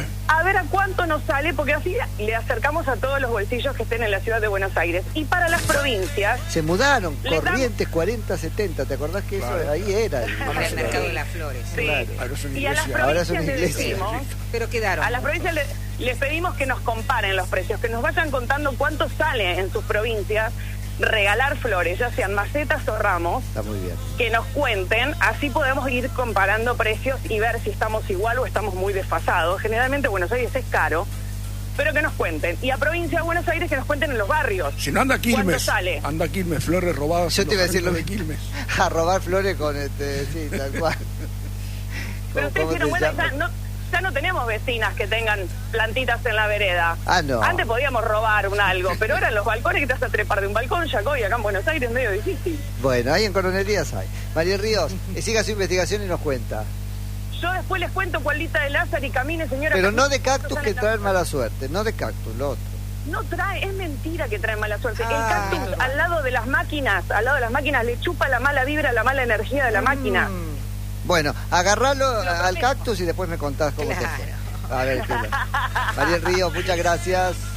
Speaker 8: A ver a cuánto nos sale, porque así le acercamos a todos los bolsillos que estén en la ciudad de Buenos Aires. Y para las provincias,
Speaker 1: Se mudaron,
Speaker 8: Le damos-
Speaker 1: Corrientes cuarenta setenta, ¿te acordás que eso
Speaker 5: Claro.
Speaker 1: ahí era? El,
Speaker 2: Para el mercado de las flores.
Speaker 8: sí.
Speaker 1: Claro.
Speaker 5: Ahora es una
Speaker 8: Y a las
Speaker 5: iglesia.
Speaker 1: Ahora es una
Speaker 8: provincias le
Speaker 1: iglesia.
Speaker 8: decimos,
Speaker 2: Pero quedaron.
Speaker 8: a las provincias le- les pedimos que nos comparen los precios, que nos vayan contando cuánto sale en sus provincias regalar flores, ya sean macetas o ramos,
Speaker 1: Está muy bien.
Speaker 8: que nos cuenten, así podemos ir comparando precios y ver si estamos igual o estamos muy desfasados. Generalmente Buenos Aires es caro, pero que nos cuenten. Y a provincia de Buenos Aires que nos cuenten en los barrios.
Speaker 5: Si no anda
Speaker 8: ¿Cuánto
Speaker 5: Quilmes,
Speaker 8: sale?
Speaker 5: anda Quilmes, flores robadas.
Speaker 1: Yo
Speaker 5: en
Speaker 1: te iba a
Speaker 5: los
Speaker 1: decir lo
Speaker 5: jardines de
Speaker 1: mismo.
Speaker 5: Quilmes.
Speaker 1: A robar flores con este, sí, tal cual.
Speaker 8: Pero ustedes
Speaker 1: ¿Cómo
Speaker 8: dijeron,
Speaker 1: se
Speaker 8: bueno,
Speaker 1: llama?
Speaker 8: ya no, ya no tenemos vecinas que tengan plantitas en la vereda.
Speaker 1: Ah, no.
Speaker 8: Antes podíamos robar un algo, pero ahora en los balcones que te vas a trepar de un balcón, ya hoy acá en Buenos Aires es medio difícil.
Speaker 1: Bueno, ahí en Coronel Díaz hay. María Ríos, eh, siga su investigación y nos cuenta.
Speaker 8: Yo después les cuento cualita de Lázaro y camine, señora.
Speaker 1: Pero
Speaker 8: camine,
Speaker 1: no de
Speaker 8: cuánto
Speaker 1: cactus
Speaker 8: sale
Speaker 1: que
Speaker 8: la
Speaker 1: traen
Speaker 8: flor.
Speaker 1: mala suerte, no de cactus, lo otro.
Speaker 8: No trae, es mentira que trae mala suerte.
Speaker 2: Ah,
Speaker 8: el cactus
Speaker 2: claro.
Speaker 8: al lado de las máquinas, al lado de las máquinas, le chupa la mala vibra, la mala energía de la máquina.
Speaker 1: Mm. Bueno, agarralo
Speaker 8: Lo
Speaker 1: al
Speaker 8: prometo.
Speaker 1: cactus y después me contás cómo te
Speaker 2: Claro.
Speaker 1: fue. A ver, Estela. María Ríos, muchas gracias.